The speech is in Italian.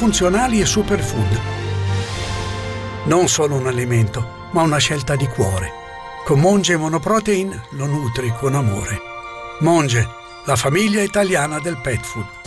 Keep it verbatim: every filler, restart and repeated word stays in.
funzionali e superfood. Non solo un alimento, ma una scelta di cuore. Con Monge Monoprotein lo nutri con amore. Monge, la famiglia italiana del pet food.